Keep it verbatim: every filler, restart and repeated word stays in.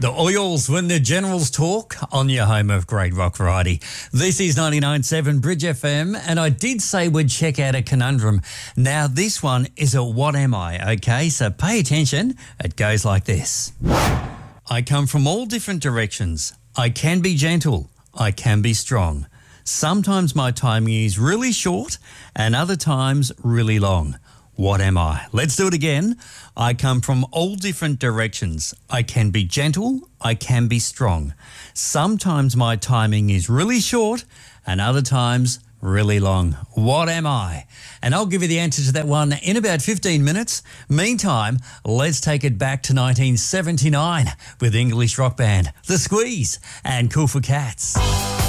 The Oils when the Generals talk on your home of great rock variety. This is ninety-nine point seven Bridge F M, and I did say we'd check out a conundrum. Now this one is a what am I, okay? So pay attention. It goes like this. I come from all different directions. I can be gentle. I can be strong. Sometimes my timing is really short and other times really long. What am I? Let's do it again. I come from all different directions. I can be gentle. I can be strong. Sometimes my timing is really short and other times really long. What am I? And I'll give you the answer to that one in about fifteen minutes. Meantime, let's take it back to nineteen seventy-nine with English rock band The Squeeze and Cool for Cats.